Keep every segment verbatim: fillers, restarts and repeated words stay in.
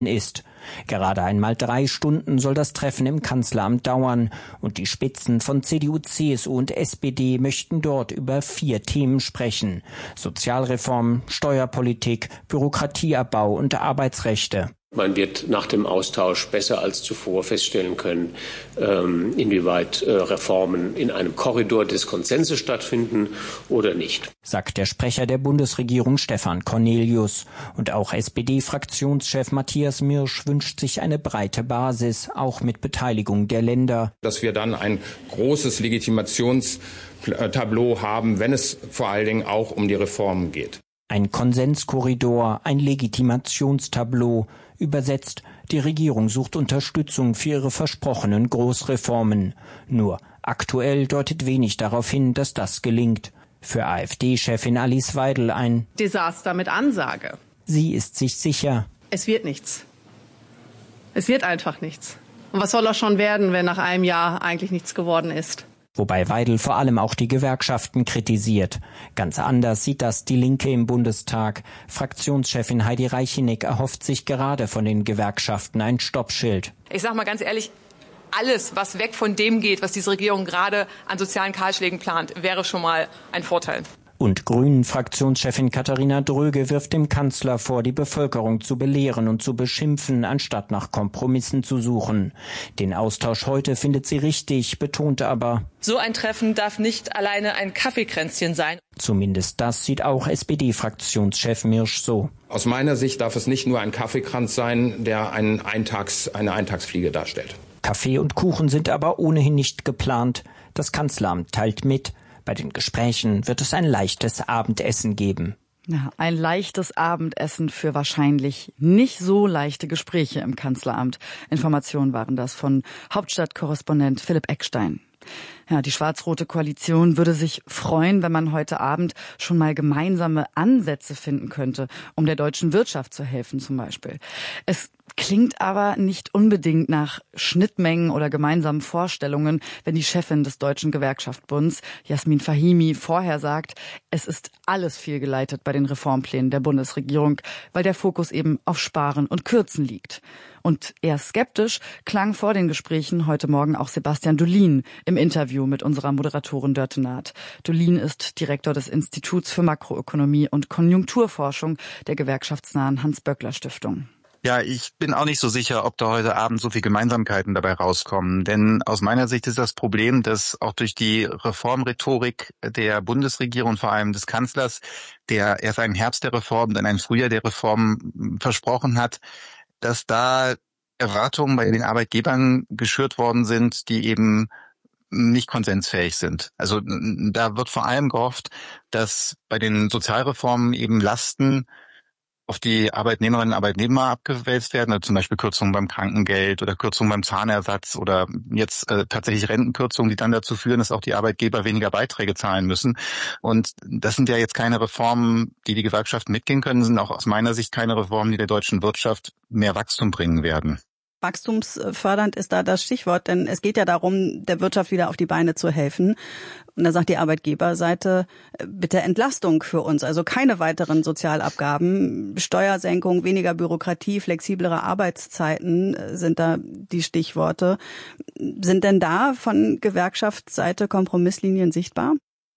ist. Gerade einmal drei Stunden soll das Treffen im Kanzleramt dauern und die Spitzen von C D U, C S U und S P D möchten dort über vier Themen sprechen: Sozialreform, Steuerpolitik, Bürokratieabbau und Arbeitsrechte. Man wird nach dem Austausch besser als zuvor feststellen können, inwieweit Reformen in einem Korridor des Konsenses stattfinden oder nicht, sagt der Sprecher der Bundesregierung Stefan Cornelius. Und auch S P D-Fraktionschef Matthias Mirsch wünscht sich eine breite Basis, auch mit Beteiligung der Länder. Dass wir dann ein großes Legitimationstableau haben, wenn es vor allen Dingen auch um die Reformen geht. Ein Konsenskorridor, ein Legitimationstableau. Übersetzt, die Regierung sucht Unterstützung für ihre versprochenen Großreformen. Nur aktuell deutet wenig darauf hin, dass das gelingt. Für AfD-Chefin Alice Weidel ein Desaster mit Ansage. Sie ist sich sicher. Es wird nichts. Es wird einfach nichts. Und was soll auch schon werden, wenn nach einem Jahr eigentlich nichts geworden ist? Wobei Weidel vor allem auch die Gewerkschaften kritisiert. Ganz anders sieht das die Linke im Bundestag. Fraktionschefin Heidi Reicheneck erhofft sich gerade von den Gewerkschaften ein Stoppschild. Ich sage mal ganz ehrlich, alles, was weg von dem geht, was diese Regierung gerade an sozialen Kahlschlägen plant, wäre schon mal ein Vorteil. Und Grünen-Fraktionschefin Katharina Dröge wirft dem Kanzler vor, die Bevölkerung zu belehren und zu beschimpfen, anstatt nach Kompromissen zu suchen. Den Austausch heute findet sie richtig, betonte aber: So ein Treffen darf nicht alleine ein Kaffeekränzchen sein. Zumindest das sieht auch S P D-Fraktionschef Mirsch so. Aus meiner Sicht darf es nicht nur ein Kaffeekranz sein, der einen Eintags, eine Eintagsfliege darstellt. Kaffee und Kuchen sind aber ohnehin nicht geplant. Das Kanzleramt teilt mit: Bei den Gesprächen wird es ein leichtes Abendessen geben. Ja, ein leichtes Abendessen für wahrscheinlich nicht so leichte Gespräche im Kanzleramt. Informationen waren das von Hauptstadtkorrespondent Philipp Eckstein. Ja, die schwarz-rote Koalition würde sich freuen, wenn man heute Abend schon mal gemeinsame Ansätze finden könnte, um der deutschen Wirtschaft zu helfen zum Beispiel. Es klingt aber nicht unbedingt nach Schnittmengen oder gemeinsamen Vorstellungen, wenn die Chefin des Deutschen Gewerkschaftsbunds, Jasmin Fahimi, vorher sagt, es ist alles fehlgeleitet bei den Reformplänen der Bundesregierung, weil der Fokus eben auf Sparen und Kürzen liegt. Und eher skeptisch klang vor den Gesprächen heute Morgen auch Sebastian Dolin im Interview mit unserer Moderatorin Dörte Naht. Dolin ist Direktor des Instituts für Makroökonomie und Konjunkturforschung der gewerkschaftsnahen Hans-Böckler-Stiftung. Ja, ich bin auch nicht so sicher, ob da heute Abend so viel Gemeinsamkeiten dabei rauskommen. Denn aus meiner Sicht ist das Problem, dass auch durch die Reformrhetorik der Bundesregierung und vor allem des Kanzlers, der erst einen Herbst der Reform, dann ein Frühjahr der Reform versprochen hat, dass da Erwartungen bei den Arbeitgebern geschürt worden sind, die eben nicht konsensfähig sind. Also da wird vor allem gehofft, dass bei den Sozialreformen eben Lasten auf die Arbeitnehmerinnen und Arbeitnehmer abgewälzt werden, also zum Beispiel Kürzungen beim Krankengeld oder Kürzungen beim Zahnersatz oder jetzt äh, tatsächlich Rentenkürzungen, die dann dazu führen, dass auch die Arbeitgeber weniger Beiträge zahlen müssen. Und das sind ja jetzt keine Reformen, die die Gewerkschaften mitgehen können, sind auch aus meiner Sicht keine Reformen, die der deutschen Wirtschaft mehr Wachstum bringen werden. Wachstumsfördernd ist da das Stichwort, denn es geht ja darum, der Wirtschaft wieder auf die Beine zu helfen. Und da sagt die Arbeitgeberseite, bitte Entlastung für uns, also keine weiteren Sozialabgaben, Steuersenkung, weniger Bürokratie, flexiblere Arbeitszeiten sind da die Stichworte. Sind denn da von Gewerkschaftsseite Kompromisslinien sichtbar?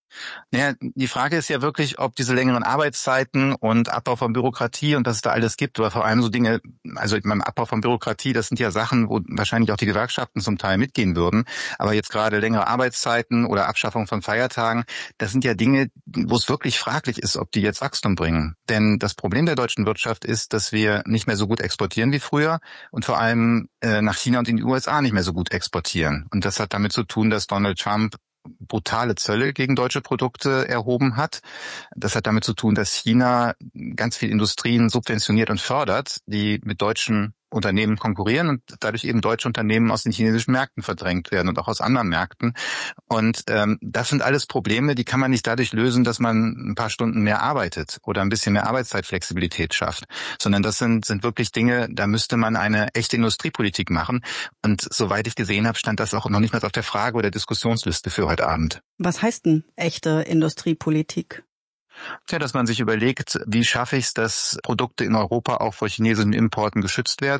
Naja, die Frage ist ja wirklich, ob diese längeren Arbeitszeiten und Abbau von Bürokratie und was es da alles gibt, oder vor allem so Dinge, also beim Abbau von Bürokratie, das sind ja Sachen, wo wahrscheinlich auch die Gewerkschaften zum Teil mitgehen würden. Aber jetzt gerade längere Arbeitszeiten oder Abschaffung von Feiertagen, das sind ja Dinge, wo es wirklich fraglich ist, ob die jetzt Wachstum bringen. Denn das Problem der deutschen Wirtschaft ist, dass wir nicht mehr so gut exportieren wie früher und vor allem äh, nach China und in die U S A nicht mehr so gut exportieren. Und das hat damit zu tun, dass Donald Trump brutale Zölle gegen deutsche Produkte erhoben hat. Das hat damit zu tun, dass China ganz viele Industrien subventioniert und fördert, die mit deutschen Unternehmen konkurrieren und dadurch eben deutsche Unternehmen aus den chinesischen Märkten verdrängt werden und auch aus anderen Märkten. Und ähm, das sind alles Probleme, die kann man nicht dadurch lösen, dass man ein paar Stunden mehr arbeitet oder ein bisschen mehr Arbeitszeitflexibilität schafft, sondern das sind sind wirklich Dinge, da müsste man eine echte Industriepolitik machen. Und soweit ich gesehen habe, stand das auch noch nicht mal auf der Frage oder Diskussionsliste für heute Abend. Was heißt denn echte Industriepolitik? Tja, dass man sich überlegt, wie schaffe ich es, dass Produkte in Europa auch vor chinesischen Importen geschützt werden.